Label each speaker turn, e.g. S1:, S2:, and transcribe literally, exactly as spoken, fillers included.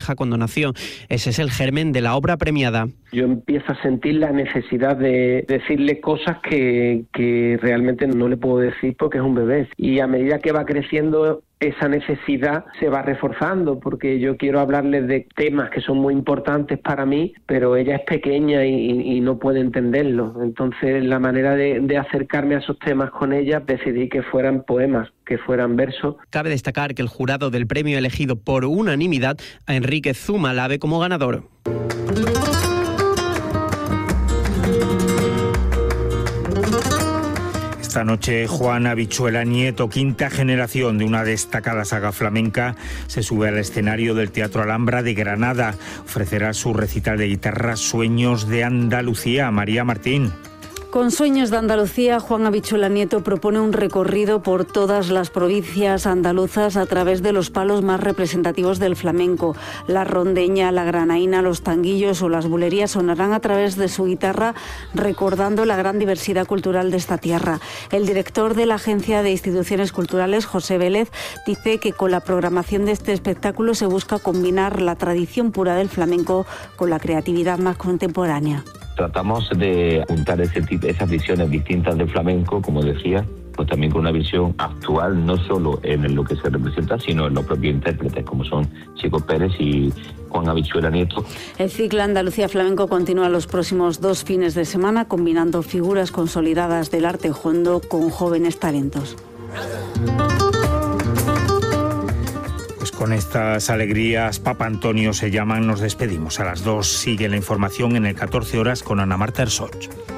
S1: pareja cuando nació. Ese es el germen de la obra premiada.
S2: Yo empiezo a sentir la necesidad de decirle cosas que, que realmente no le puedo decir porque es un bebé. Y a medida que va creciendo, esa necesidad se va reforzando, porque yo quiero hablarles de temas que son muy importantes para mí, pero ella es pequeña y, y no puede entenderlo. Entonces, la manera de, de acercarme a esos temas con ella, decidí que fueran poemas, que fueran versos.
S1: Cabe destacar que el jurado del premio elegido por unanimidad a Enrique Zumalave como ganador.
S3: Esta noche Juan Habichuela Nieto, quinta generación de una destacada saga flamenca, se sube al escenario del Teatro Alhambra de Granada. Ofrecerá su recital de guitarra Sueños de Andalucía. María Martín.
S4: Con Sueños de Andalucía, Juan Habichuela Nieto propone un recorrido por todas las provincias andaluzas a través de los palos más representativos del flamenco. La rondeña, la granaína, los tanguillos o las bulerías sonarán a través de su guitarra, recordando la gran diversidad cultural de esta tierra. El director de la Agencia de Instituciones Culturales, José Vélez, dice que con la programación de este espectáculo se busca combinar la tradición pura del flamenco con la creatividad más contemporánea.
S5: Tratamos de juntar ese tipo, esas visiones distintas del flamenco, como decía, pues también con una visión actual, no solo en lo que se representa, sino en los propios intérpretes, como son Chico Pérez y Juan Habichuela Nieto.
S4: El ciclo Andalucía Flamenco continúa los próximos dos fines de semana, combinando figuras consolidadas del arte hondo con jóvenes talentos.
S3: Con estas alegrías, Papa Antonio se llaman, nos despedimos. A las dos sigue la información en el catorce horas con Ana Marta Ersoch.